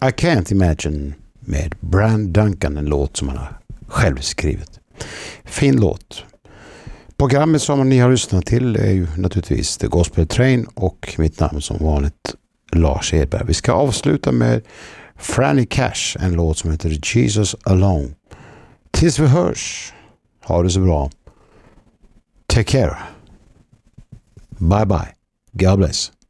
I Can't Imagine med Brand Duncan, en låt som han har själv skrivit. Fin låt. Programmet som ni har lyssnat till är ju naturligtvis The Gospel Train och mitt namn som vanligt Lars Edberg. Vi ska avsluta med Franny Cash, en låt som heter Jesus Alone. Tills vi hörs, ha det så bra. Take care. Bye bye. God bless.